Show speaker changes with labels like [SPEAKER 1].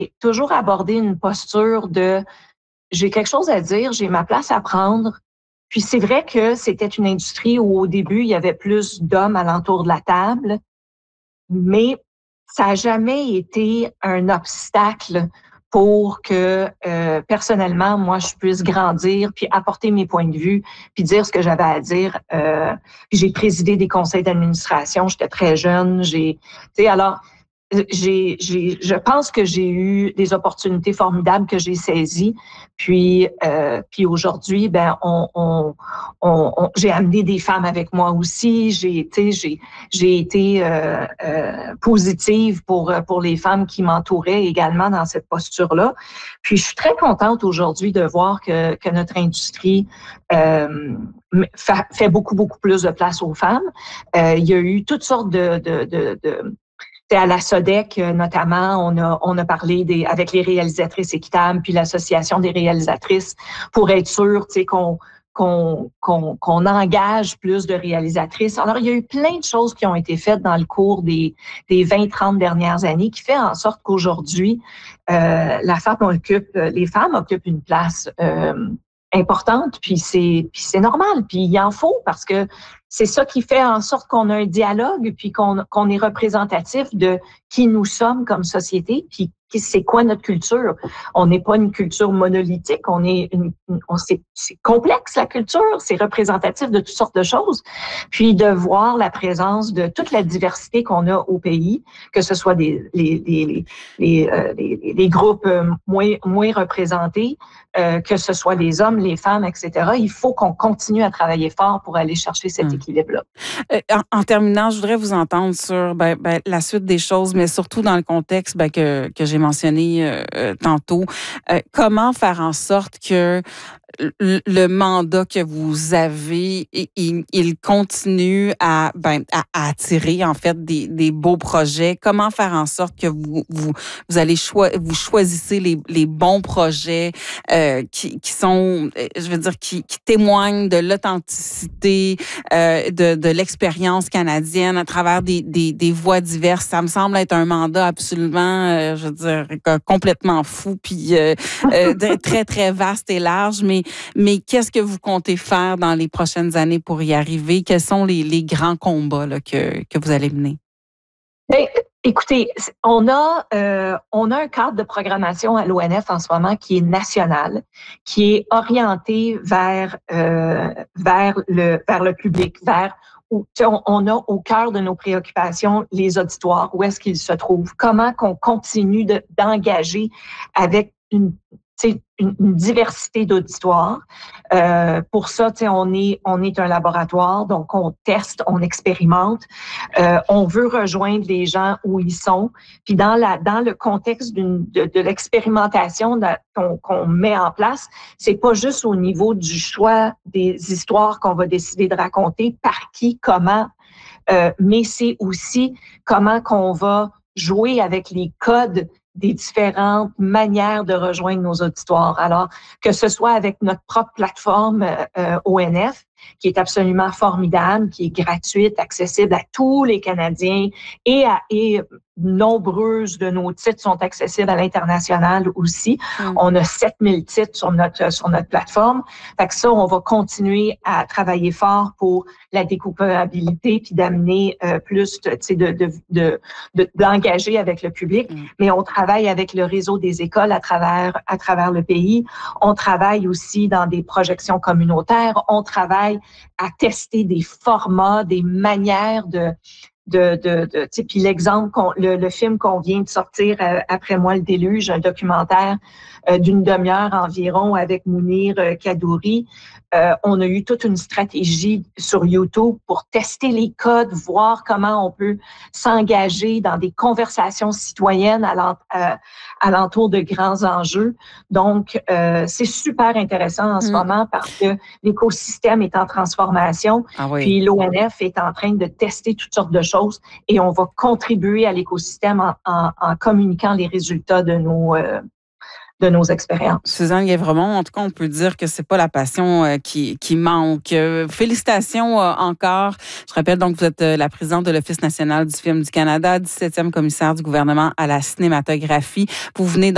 [SPEAKER 1] toujours abordé une posture de j'ai quelque chose à dire, j'ai ma place à prendre. Puis c'est vrai que c'était une industrie où au début, il y avait plus d'hommes alentour de la table, mais ça n'a jamais été un obstacle pour que personnellement, moi, je puisse grandir, puis apporter mes points de vue, puis dire ce que j'avais à dire. J'ai présidé des conseils d'administration, j'étais très jeune. Alors, je pense que j'ai eu des opportunités formidables que j'ai saisies. Puis aujourd'hui, ben j'ai amené des femmes avec moi aussi. J'ai été positive pour les femmes qui m'entouraient également dans cette posture-là. Puis je suis très contente aujourd'hui de voir que notre industrie fait beaucoup plus de place aux femmes. Il y a eu toutes sortes à la SODEC, notamment, on a parlé avec les réalisatrices équitables, puis l'Association des réalisatrices pour être sûr, qu'on engage plus de réalisatrices. Alors, il y a eu plein de choses qui ont été faites dans le cours des 20-30 dernières années qui fait en sorte qu'aujourd'hui, les femmes occupent une place importante, puis c'est normal, puis il en faut parce que c'est ça qui fait en sorte qu'on a un dialogue, puis qu'on est représentatif de qui nous sommes comme société, puis c'est quoi notre culture. On n'est pas une culture monolithique, c'est complexe la culture, c'est représentatif de toutes sortes de choses. Puis de voir la présence de toute la diversité qu'on a au pays, que ce soit les groupes moins représentés, que ce soit les hommes, les femmes, etc. Il faut qu'on continue à travailler fort pour aller chercher cet équilibre-là.
[SPEAKER 2] En terminant, je voudrais vous entendre sur la suite des choses, mais surtout dans le contexte que j'ai mentionné tantôt. Comment faire en sorte que le mandat que vous avez, il continue à attirer en fait des beaux projets. Comment faire en sorte que vous allez vous choisissez les bons projets qui sont, je veux dire, qui témoignent de l'authenticité, de l'expérience canadienne à travers des voix diverses. Ça me semble être un mandat absolument, je veux dire, complètement fou, puis très très vaste et large. Mais qu'est-ce que vous comptez faire dans les prochaines années pour y arriver? Quels sont les grands combats là, que vous allez mener?
[SPEAKER 1] Bien, écoutez, on a un cadre de programmation à l'ONF en ce moment qui est national, qui est orienté vers le public, on a au cœur de nos préoccupations les auditoires, où est-ce qu'ils se trouvent, comment qu'on continue d'engager avec une diversité d'auditoires. Pour ça, on est un laboratoire, donc on teste, on expérimente. On veut rejoindre les gens où ils sont. Puis dans le contexte de l'expérimentation qu'on met en place, c'est pas juste au niveau du choix des histoires qu'on va décider de raconter, par qui, comment, mais c'est aussi comment qu'on va jouer avec les codes des différentes manières de rejoindre nos auditoires. Alors, que ce soit avec notre propre plateforme ONF, qui est absolument formidable, qui est gratuite, accessible à tous les Canadiens et nombreuses de nos titres sont accessibles à l'international aussi. On a 7000 titres sur notre plateforme. Fait que ça, on va continuer à travailler fort pour la découvrabilité puis d'amener plus, d'engager avec le public. Mais on travaille avec le réseau des écoles à travers le pays. On travaille aussi dans des projections communautaires. On travaille à tester des formats, des manières puis l'exemple, le film qu'on vient de sortir après moi le déluge, un documentaire d'une demi-heure environ avec Mounir Kadouri. On a eu toute une stratégie sur YouTube pour tester les codes, voir comment on peut s'engager dans des conversations citoyennes à l'entour de grands enjeux. Donc, c'est super intéressant en ce moment parce que l'écosystème est en transformation. Ah oui. Puis l'ONF est en train de tester toutes sortes de choses et on va contribuer à l'écosystème en communiquant les résultats de nos expériences.
[SPEAKER 2] Suzanne Guèvremont, en tout cas, on peut dire que c'est pas la passion qui manque. Félicitations encore. Je rappelle donc que vous êtes la présidente de l'Office national du film du Canada, 17e commissaire du gouvernement à la cinématographie. Vous venez